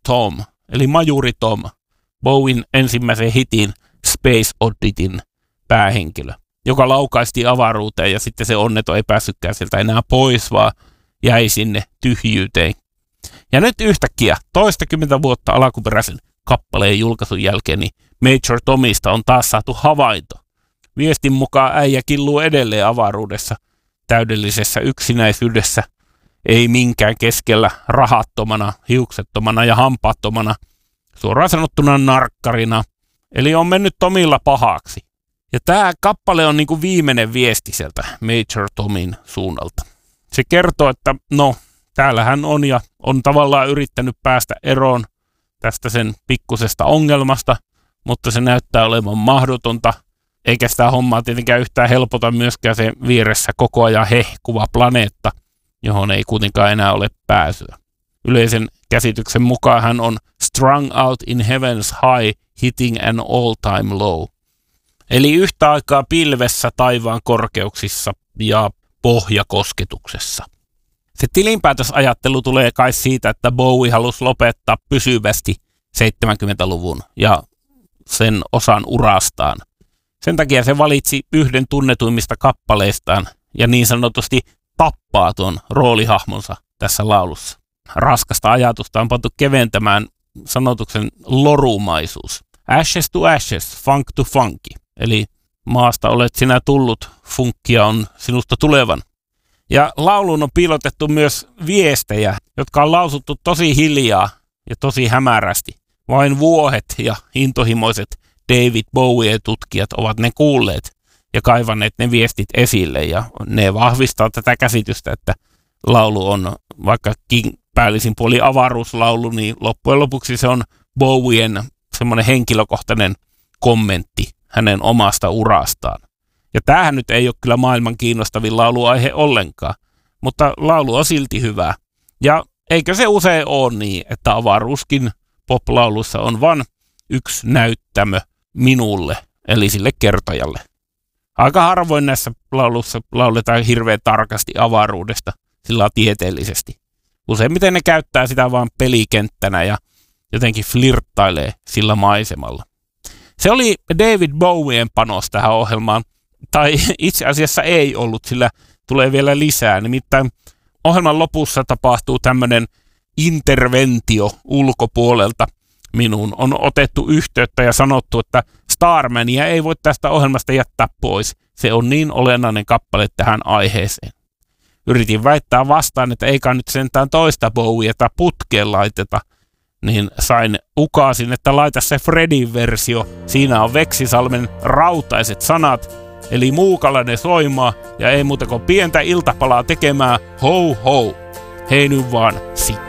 Tom, eli Majuri Tom, Bowien ensimmäisen hitin Space Odditin päähenkilö, joka laukaistiin avaruuteen ja sitten se onneton ei päässytkään sieltä enää pois, vaan jäi sinne tyhjyyteen. Ja nyt yhtäkkiä toistakymmentä vuotta alkuperäisen kappaleen julkaisun jälkeen niin Major Tomista on taas saatu havainto. Viestin mukaan äijä killuu edelleen avaruudessa täydellisessä yksinäisyydessä, ei minkään keskellä, rahattomana, hiuksettomana ja hampaattomana, suoraan sanottuna narkkarina, eli on mennyt Tomilla pahaksi. Ja tämä kappale on niinku viimeinen viesti sieltä Major Tomin suunnalta. Se kertoo, että no, täällä hän on ja on tavallaan yrittänyt päästä eroon tästä sen pikkusesta ongelmasta, mutta se näyttää olevan mahdotonta, eikä sitä hommaa tietenkään yhtään helpota myöskään se vieressä koko ajan hehkuva planeetta, johon ei kuitenkaan enää ole pääsyä. Yleisen käsityksen mukaan hän on strung out in heaven's high, hitting an all-time low. Eli yhtä aikaa pilvessä taivaan korkeuksissa ja pohjakosketuksessa. Se tilinpäätösajattelu tulee kai siitä, että Bowie halusi lopettaa pysyvästi 70-luvun ja sen osan urastaan. Sen takia se valitsi yhden tunnetuimmista kappaleistaan ja niin sanotusti tappaa tuon roolihahmonsa tässä laulussa. Raskasta ajatusta on pantu keventämään sanotuksen lorumaisuus. Ashes to ashes, funk to funky. Eli maasta olet sinä tullut, funkkia on sinusta tulevan. Ja lauluun on piilotettu myös viestejä, jotka on lausuttu tosi hiljaa ja tosi hämärästi. Vain vuohet ja intohimoiset David Bowie-tutkijat ovat ne kuulleet ja kaivanneet ne viestit esille. Ja ne vahvistaa tätä käsitystä, että laulu on vaikkakin päällisin puoli avaruuslaulu, niin loppujen lopuksi se on Bowien semmoinen henkilökohtainen kommentti hänen omasta urastaan. Ja tämähän nyt ei ole kyllä maailman kiinnostavin lauluaihe ollenkaan, mutta laulu on silti hyvä. Ja eikö se usein ole niin, että avaruuskin pop-laulussa on vain yksi näyttämö minulle, eli sille kertojalle. Aika harvoin näissä laulussa lauletaan hirveän tarkasti avaruudesta sillä tieteellisesti. Useimmiten ne käyttää sitä vain pelikenttänä ja jotenkin flirttailee sillä maisemalla. Se oli David Bowien panos tähän ohjelmaan, tai itse asiassa ei ollut, sillä tulee vielä lisää. Nimittäin ohjelman lopussa tapahtuu tämmöinen interventio ulkopuolelta. Minuun on otettu yhteyttä ja sanottu, että Starmania ei voi tästä ohjelmasta jättää pois. Se on niin olennainen kappale tähän aiheeseen. Yritin väittää vastaan, että eikä nyt sentään toista Bowieta putkeen laiteta, niin sain ukaasin, että laita se Fredin versio. Siinä on Veksisalmen rautaiset sanat, eli muukalainen soimaa ja ei muuta kuin pientä iltapalaa tekemään. Ho ho! Hei nyt vaan sit.